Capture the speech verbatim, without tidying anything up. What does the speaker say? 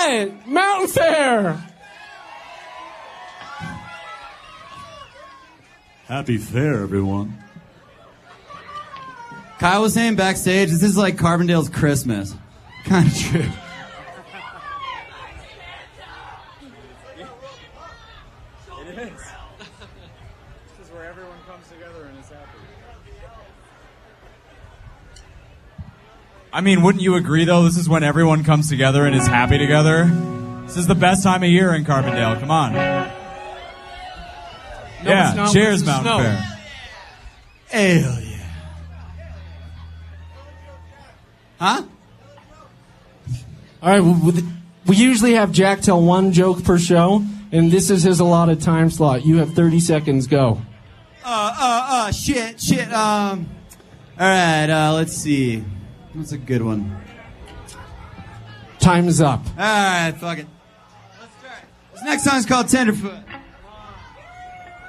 Giant Mountain Fair. Happy fair, everyone. Kyle was saying backstage, this is like Carbondale's Christmas. Kind of true. It is. This is where everyone comes together and is happy. I mean, wouldn't you agree, though? This is when everyone comes together and is happy together. This is the best time of year in Carbondale. Come on. No, yeah, it's not. cheers, It's Mountain snow. Fair. Hell yeah. Huh? All right, we, we usually have Jack tell one joke per show, and this is his allotted time slot. You have thirty seconds. Go. Uh, uh, uh, shit, shit, um... Alright, uh, let's see. What's a good one? Time is up. Alright, fuck it. Let's try it. This next song's called Tenderfoot.